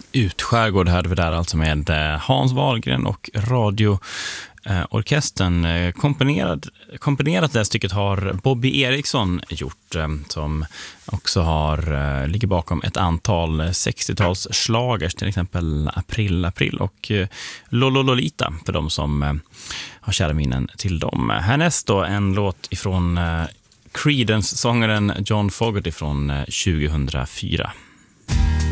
Utskärgård hörde vi där alltså med Hans Wahlgren och radioorkestern. Komponerat det här stycket har Bobby Eriksson gjort, som också ligger bakom ett antal 60-tals slagers, till exempel April och Lolololita, för de som har kära minnen till dem. Härnäst då en låt ifrån Creedence-sångaren John Fogerty från 2004.